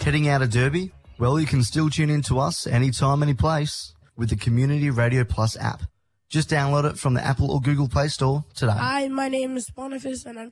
Heading out of Derby? Well, you can still tune in to us anytime, any place with the Community Radio Plus app. Just download it from the Apple or Google Play Store today. Hi, my name is Boniface and I'm